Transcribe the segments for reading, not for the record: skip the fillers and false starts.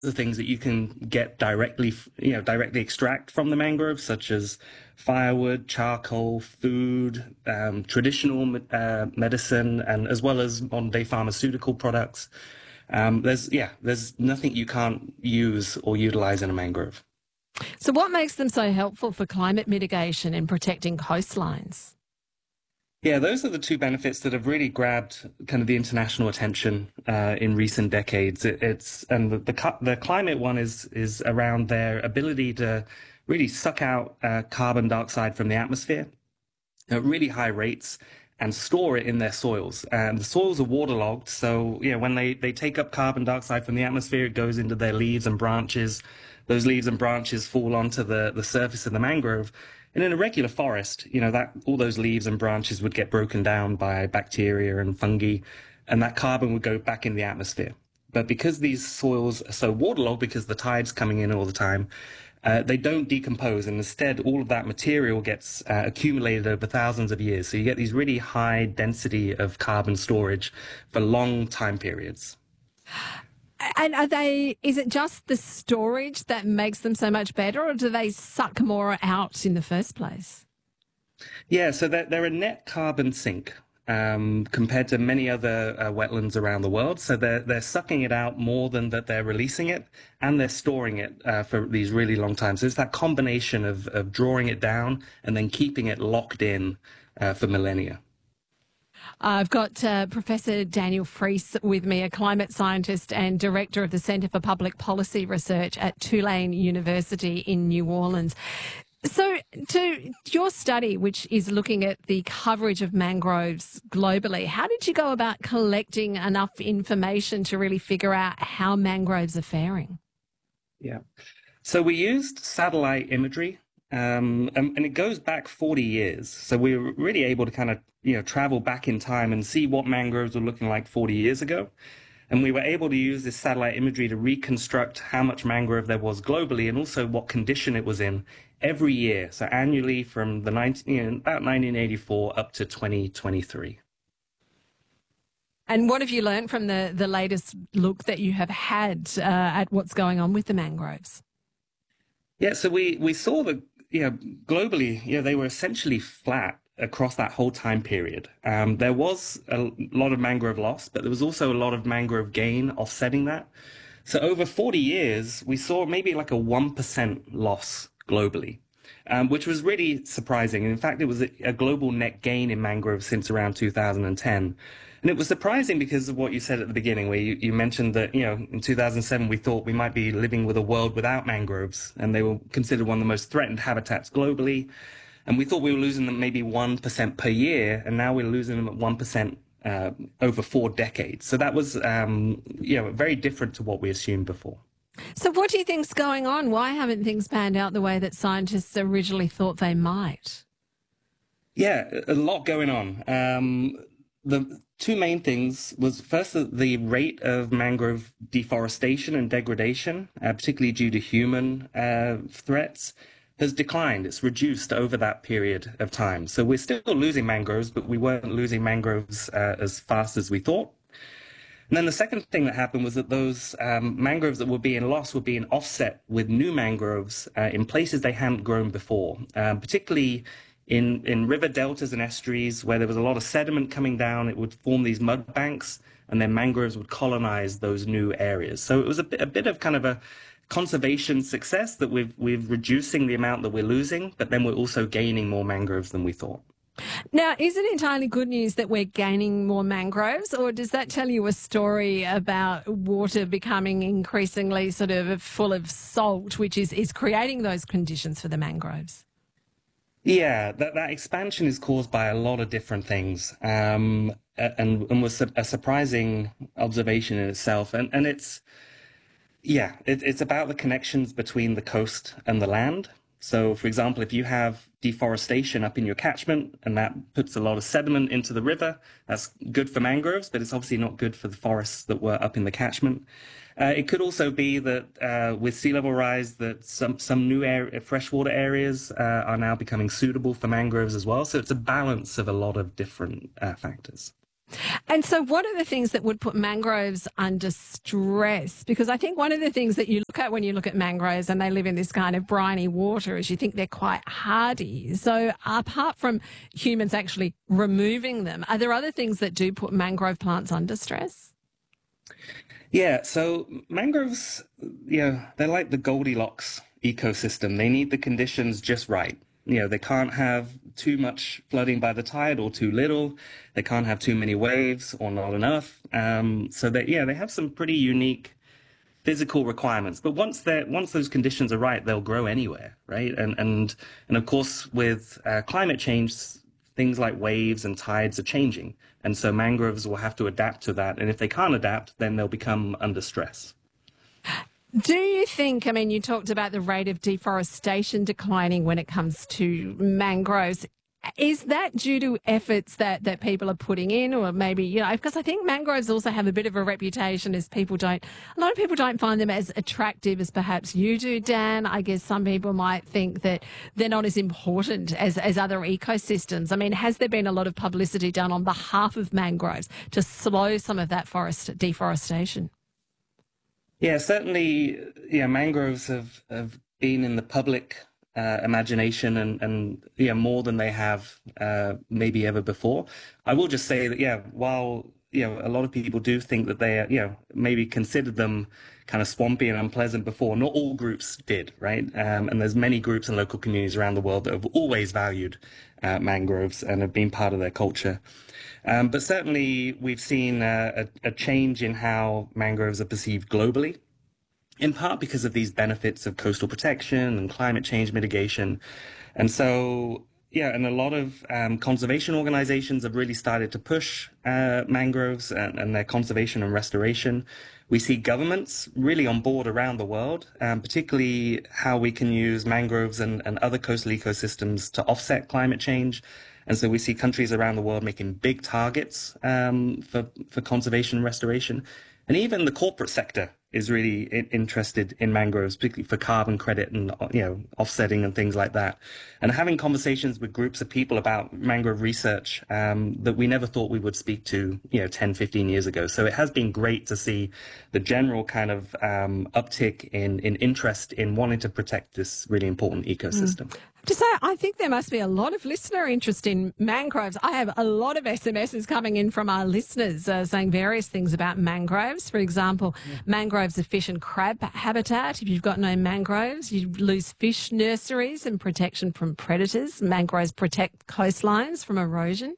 of things that you can get directly, directly extract from the mangrove, such as firewood, charcoal, food, traditional medicine, and as well as modern day pharmaceutical products. There's nothing you can't use or utilize in a mangrove. So what makes them so helpful for climate mitigation and protecting coastlines? Yeah, those are the two benefits that have really grabbed kind of the international attention in recent decades. The climate one is around their ability to really suck out carbon dioxide from the atmosphere at really high rates and store it in their soils. And the soils are waterlogged, so when they take up carbon dioxide from the atmosphere, it goes into their leaves and branches. Those leaves and branches fall onto the surface of the mangrove. And in a regular forest, that all those leaves and branches would get broken down by bacteria and fungi, and that carbon would go back in the atmosphere. But because these soils are so waterlogged, because the tide's coming in all the time, they don't decompose, and instead all of that material gets accumulated over thousands of years. So you get these really high density of carbon storage for long time periods. And is it just the storage that makes them so much better, or do they suck more out in the first place? Yeah, so they're a net carbon sink compared to many other wetlands around the world. So they're sucking it out more than that they're releasing it, and they're storing it for these really long times. So it's that combination of drawing it down and then keeping it locked in for millennia. I've got Professor Daniel Freese with me, a climate scientist and director of the Centre for Public Policy Research at Tulane University in New Orleans. So to your study, which is looking at the coverage of mangroves globally, how did you go about collecting enough information to really figure out how mangroves are faring? Yeah. So we used satellite imagery, and it goes back 40 years. So we were really able to kind of, travel back in time and see what mangroves were looking like 40 years ago. And we were able to use this satellite imagery to reconstruct how much mangrove there was globally and also what condition it was in every year. So annually from about 1984 up to 2023. And what have you learned from the latest look that you have had at what's going on with the mangroves? Yeah, so we saw that, globally, they were essentially flat across that whole time period. There was a lot of mangrove loss, but there was also a lot of mangrove gain offsetting that. So over 40 years, we saw maybe like a 1% loss globally, which was really surprising. In fact, it was a global net gain in mangroves since around 2010. And it was surprising because of what you said at the beginning, where you mentioned that, in 2007, we thought we might be living with a world without mangroves, and they were considered one of the most threatened habitats globally. And we thought we were losing them maybe 1% per year, and now we're losing them at 1% over 4 decades. So that was, very different to what we assumed before. So what do you think's going on? Why haven't things panned out the way that scientists originally thought they might? Yeah, a lot going on. The two main things was first the rate of mangrove deforestation and degradation, particularly due to human threats, has declined. It's reduced over that period of time. So we're still losing mangroves, but we weren't losing mangroves as fast as we thought. And then the second thing that happened was that those mangroves that were being lost were being offset with new mangroves in places they hadn't grown before, particularly in river deltas and estuaries where there was a lot of sediment coming down. It would form these mud banks, and then mangroves would colonize those new areas. So it was a bit of kind of a conservation success that we're reducing the amount that we're losing, but then we're also gaining more mangroves than we thought. Now, is it entirely good news that we're gaining more mangroves, or does that tell you a story about water becoming increasingly sort of full of salt, which is creating those conditions for the mangroves? Yeah, that expansion is caused by a lot of different things, and was a surprising observation in itself. And it's about the connections between the coast and the land. So, for example, if you have deforestation up in your catchment and that puts a lot of sediment into the river, that's good for mangroves, but it's obviously not good for the forests that were up in the catchment. It could also be that with sea level rise, that some new freshwater areas are now becoming suitable for mangroves as well. So it's a balance of a lot of different factors. And so what are the things that would put mangroves under stress? Because I think one of the things that you look at when you look at mangroves and they live in this kind of briny water is you think they're quite hardy. So apart from humans actually removing them, are there other things that do put mangrove plants under stress? Yeah, so mangroves, they're like the Goldilocks ecosystem. They need the conditions just right. They can't have too much flooding by the tide or too little. They can't have too many waves or not enough. So they have some pretty unique physical requirements. But once those conditions are right, they'll grow anywhere, right? And of course, with climate change, things like waves and tides are changing. And so mangroves will have to adapt to that. And if they can't adapt, then they'll become under stress. Do you think, I mean, you talked about the rate of deforestation declining when it comes to mangroves. Is that due to efforts that people are putting in, or maybe, because I think mangroves also have a bit of a reputation as a lot of people don't find them as attractive as perhaps you do, Dan. I guess some people might think that they're not as important as other ecosystems. I mean, has there been a lot of publicity done on behalf of mangroves to slow some of that forest deforestation? Yeah, certainly, mangroves have been in the public imagination and more than they have maybe ever before. I will just say that while a lot of people do think that they maybe considered them kind of swampy and unpleasant before, not all groups did, right? And there's many groups and local communities around the world that have always valued mangroves and have been part of their culture. But certainly we've seen a change in how mangroves are perceived globally, in part because of these benefits of coastal protection and climate change mitigation. And so, and a lot of conservation organizations have really started to push mangroves and their conservation and restoration. We see governments really on board around the world, particularly how we can use mangroves and other coastal ecosystems to offset climate change. And so we see countries around the world making big targets for conservation and restoration. And even the corporate sector is really interested in mangroves, particularly for carbon credit and offsetting and things like that. And having conversations with groups of people about mangrove research that we never thought we would speak to 10, 15 years ago. So it has been great to see the general kind of uptick in interest in wanting to protect this really important ecosystem. To say, I think there must be a lot of listener interest in mangroves. I have a lot of SMSs coming in from our listeners saying various things about mangroves. For example, mangroves are fish and crab habitat. If you've got no mangroves, you lose fish nurseries and protection from predators. Mangroves protect coastlines from erosion.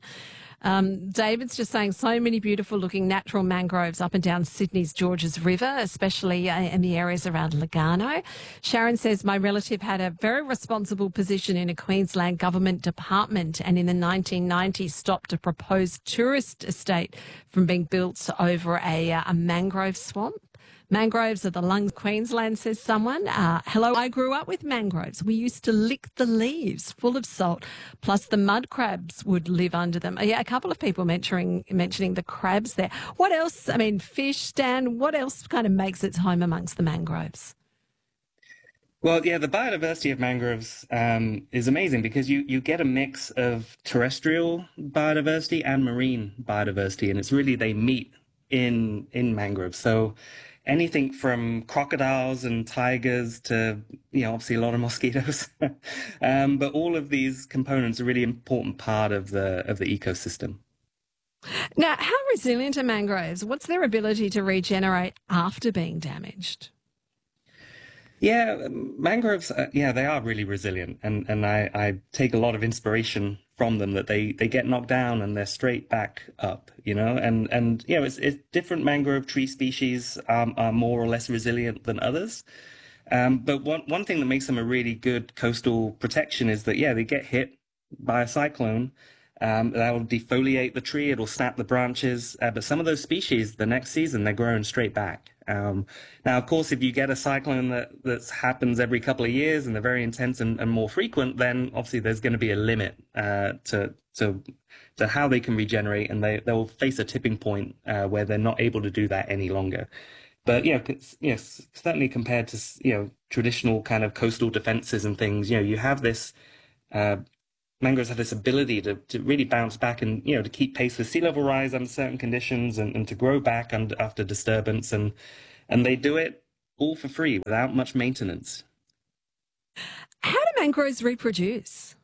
David's just saying so many beautiful looking natural mangroves up and down Sydney's Georges River, especially in the areas around Lugano. Sharon says my relative had a very responsible position in a Queensland government department and in the 1990s stopped a proposed tourist estate from being built over a mangrove swamp. Mangroves are the lungs of Queensland, says someone. Hello, I grew up with mangroves. We used to lick the leaves full of salt, plus the mud crabs would live under them. Yeah, a couple of people mentioning the crabs there. What else? I mean, fish, Dan, what else kind of makes its home amongst the mangroves? Well, the biodiversity of mangroves is amazing because you get a mix of terrestrial biodiversity and marine biodiversity, and it's really they meet in mangroves. So anything from crocodiles and tigers to, obviously a lot of mosquitoes. But all of these components are a really important part of the ecosystem. Now, how resilient are mangroves? What's their ability to regenerate after being damaged? Yeah, mangroves, they are really resilient. And I take a lot of inspiration from them that they get knocked down and they're straight back up, and it's different mangrove tree species are more or less resilient than others. But one thing that makes them a really good coastal protection is that, they get hit by a cyclone. That'll defoliate the tree, it'll snap the branches. But some of those species, the next season, they're growing straight back. Now, of course, if you get a cyclone that happens every couple of years and they're very intense and more frequent, then obviously there's going to be a limit to how they can regenerate, and they'll face a tipping point where they're not able to do that any longer. But certainly compared to traditional kind of coastal defenses and things, you have this mangroves have this ability to really bounce back and, to keep pace with sea level rise under certain conditions and to grow back after disturbance. And they do it all for free without much maintenance. How do mangroves reproduce?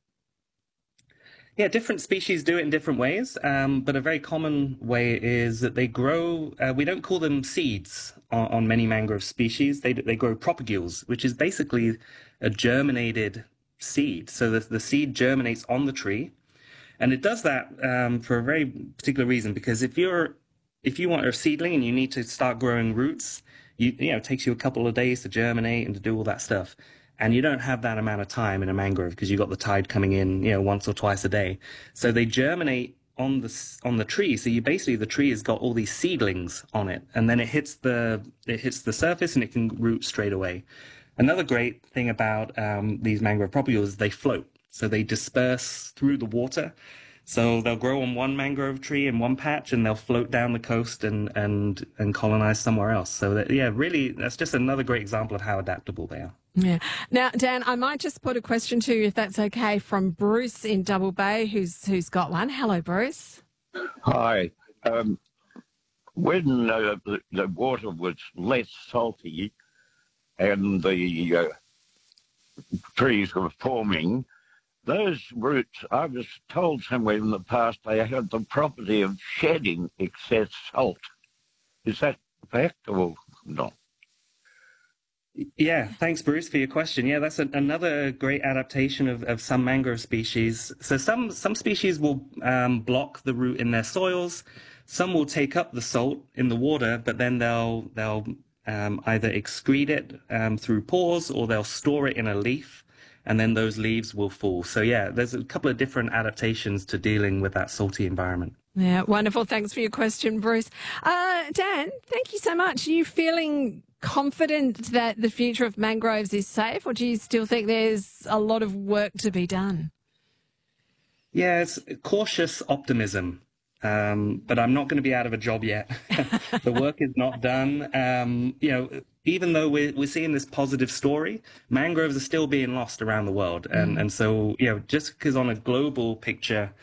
Yeah, different species do it in different ways, but a very common way is that they grow. We don't call them seeds on many mangrove species. They grow propagules, which is basically a germinated seed. So the seed germinates on the tree, and it does that for a very particular reason. Because if you want a seedling and you need to start growing roots, it takes you a couple of days to germinate and to do all that stuff. And you don't have that amount of time in a mangrove because you've got the tide coming in, once or twice a day. So they germinate on the tree. So the tree has got all these seedlings on it, and then it hits the surface and it can root straight away. Another great thing about these mangrove propagules is they float. So they disperse through the water. So they'll grow on one mangrove tree in one patch, and they'll float down the coast and colonize somewhere else. So really, that's just another great example of how adaptable they are. Yeah. Now, Dan, I might just put a question to you, if that's okay, from Bruce in Double Bay, who's got one. Hello, Bruce. Hi. When the water was less salty and the trees were forming, those roots, I was told somewhere in the past, they had the property of shedding excess salt. Is that a fact or not? Yeah, thanks, Bruce, for your question. Yeah, that's another great adaptation of some mangrove species. So some species will block the root in their soils. Some will take up the salt in the water, but then they'll either excrete it through pores, or they'll store it in a leaf, and then those leaves will fall. So yeah, there's a couple of different adaptations to dealing with that salty environment. Yeah, wonderful. Thanks for your question, Bruce. Dan, thank you so much. Are you feeling confident that the future of mangroves is safe, or do you still think there's a lot of work to be done? Yeah, it's cautious optimism, but I'm not going to be out of a job yet. The work is not done. Even though we're seeing this positive story, mangroves are still being lost around the world, and so just because on a global picture,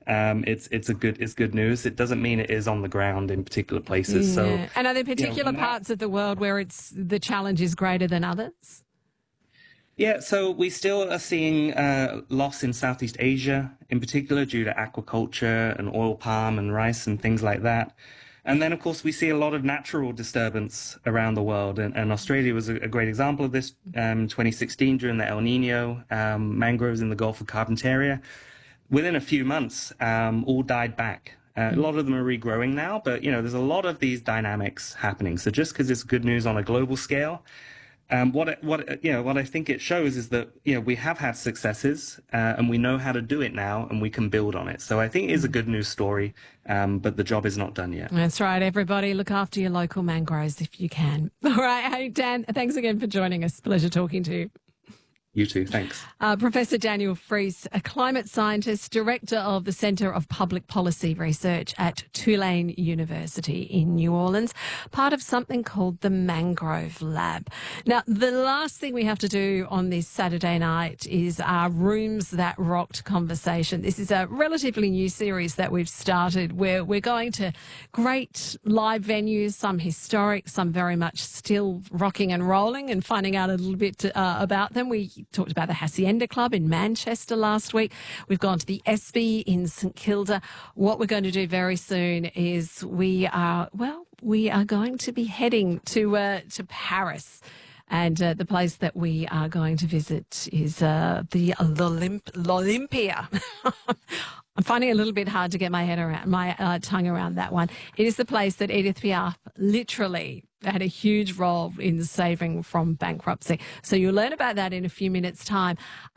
it's good news. It doesn't mean it is on the ground in particular places. So, and are there particular parts of the world where the challenge is greater than others? Yeah, so we still are seeing loss in Southeast Asia, in particular due to aquaculture and oil palm and rice and things like that. And then, of course, we see a lot of natural disturbance around the world. And Australia was a great example of this. 2016, during the El Nino, mangroves in the Gulf of Carpentaria, within a few months, all died back. A lot of them are regrowing now, but, there's a lot of these dynamics happening. So just because it's good news on a global scale, what I think it shows is that, we have had successes, and we know how to do it now, and we can build on it. So I think it is a good news story, but the job is not done yet. That's right. Everybody, look after your local mangroves if you can. All right. Hey, Dan, thanks again for joining us. Pleasure talking to you. You too. Thanks. Professor Daniel Freese, a climate scientist, director of the Centre of Public Policy Research at Tulane University in New Orleans, part of something called the Mangrove Lab. Now, the last thing we have to do on this Saturday night is our Rooms That Rocked conversation. This is a relatively new series that we've started where we're going to great live venues, some historic, some very much still rocking and rolling, and finding out a little bit about them. We talked about the Hacienda Club in Manchester last week. We've gone to the Espy in St Kilda. What we're going to do very soon is we are going to be heading to Paris. And the place that we are going to visit is the L'Olympia. I'm finding it a little bit hard to get my tongue around that one. It is the place that Edith Piaf literally had a huge role in saving from bankruptcy. So you'll learn about that in a few minutes' time.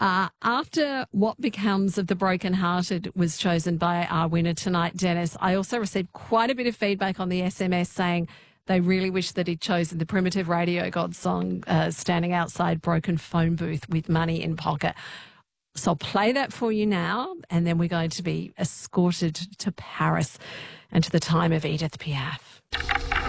After What Becomes of the Brokenhearted was chosen by our winner tonight, Dennis, I also received quite a bit of feedback on the SMS saying they really wish that he'd chosen the Primitive Radio God song, Standing Outside Broken Phone Booth with Money in Pocket. So I'll play that for you now, and then we're going to be escorted to Paris and to the time of Edith Piaf.